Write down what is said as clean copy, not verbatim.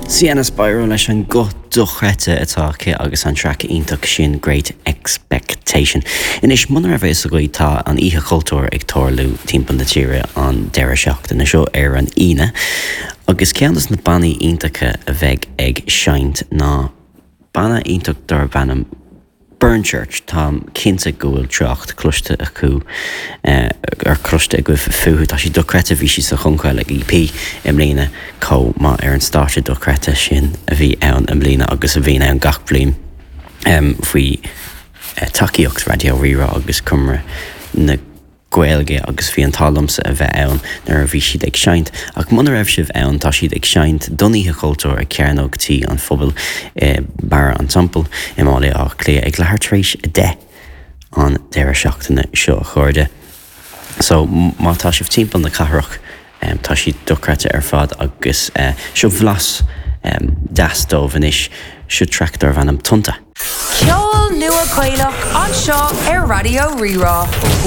Sienna Spyro leis an go dochreite atá ché agus an track ionach sin Great Expectation. Inis munar a bheits a goí tá an ihe cultúr ag tórlú timpan na tíre an deire seachta na seo ar an ine. Agus ceannas na bannaí iontacha a bheith ag seint ná banna ionach dar bannam Burnchurch tá cinnte gohfuil treacht cluiste acu ar cluiste a goibh fuú tá sí docreta bhí sí sa chuncail ag EP im lína có má ar an státe docreta sin a bhí ann im lína agus a bhína an gach blin faoi takeíocht radio rira agus cumra na Gaelge agus bhí an talumsa a bheith ann nar a bhí siad ag seint ach muna raibh sibh ann tá siad ag seint doníthe cultúr a cearnógtí an phobal bara an tampel i mála ach clé ag lehartrééis de an deire seachtainna seo chuirde. So má tá sibh timpeall na cathrach tá siad docreta ar fad agus seo bhlas dasdómhan is siú tractar bhanam tunta. Ceol nua coilech an seo ar Radio Rirá.